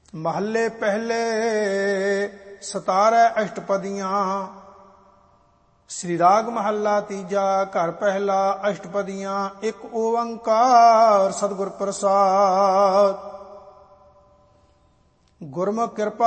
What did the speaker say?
महले पहले 17 अष्टपदियां। श्री राग महला तीजा घर पहला अष्टपदियां। एक ओंकार सतगुर प्रसाद। गुरमुख कृपा